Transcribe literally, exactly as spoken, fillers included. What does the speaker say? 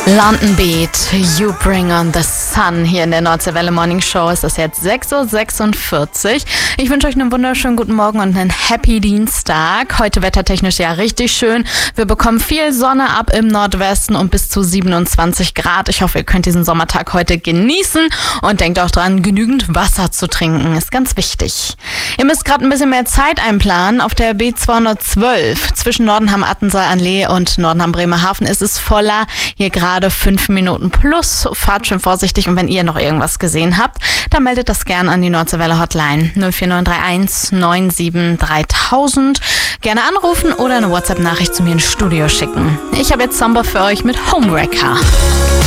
London Beat, You Bring on the Sun. Hier in der Nordseewelle Morning Show ist es jetzt sechs Uhr sechsundvierzig. Ich wünsche euch einen wunderschönen guten Morgen und einen Happy Dienstag. Heute wettertechnisch ja richtig schön. Wir bekommen viel Sonne ab im Nordwesten und bis zu siebenundzwanzig Grad. Ich hoffe, ihr könnt diesen Sommertag heute genießen und denkt auch dran, genügend Wasser zu trinken. Ist ganz wichtig. Ihr müsst gerade ein bisschen mehr Zeit einplanen. Auf der B zweihundertzwölf zwischen Nordenham-Attensaal-Anlee und Nordenham-Bremerhaven ist es voller. Hier gerade fünf Minuten plus. Fahrt schön vorsichtig und wenn ihr noch irgendwas gesehen habt, dann meldet das gerne an die Nordseewelle Hotline null vier neun drei eins neun sieben dreitausend. Gerne anrufen oder eine WhatsApp-Nachricht zu mir ins Studio schicken. Ich habe jetzt Samba für euch mit Homewrecker.